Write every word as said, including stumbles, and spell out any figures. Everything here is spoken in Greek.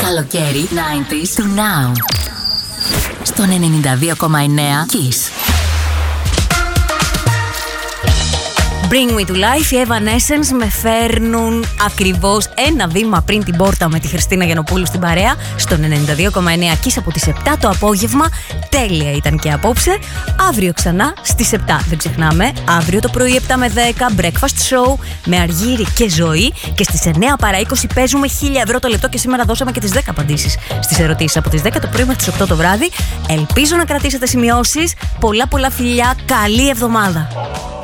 Καλοκαίρι ενενήντα του Now. Στον ενενήντα δύο κόμμα εννέα Kiss. Bring Me to Life, οι Evanescence με φέρνουν ακριβώς ένα βήμα πριν την πόρτα με τη Χριστίνα Γιαννοπούλου στην παρέα, στον ενενήντα δύο κόμμα εννέα Kiss από τις επτά το απόγευμα. Τέλεια ήταν και απόψε. Αύριο ξανά στις επτά. Δεν ξεχνάμε, αύριο το πρωί επτά με δέκα breakfast show με Αργύρη και Ζωή. Και στις εννέα παρά είκοσι παίζουμε χίλια ευρώ το λεπτό. Και σήμερα δώσαμε και τις δέκα απαντήσεις στις ερωτήσεις από τις δέκα το πρωί μέχρι τις οκτώ το βράδυ. Ελπίζω να κρατήσετε σημειώσεις. Πολλά πολλά φιλιά, καλή εβδομάδα.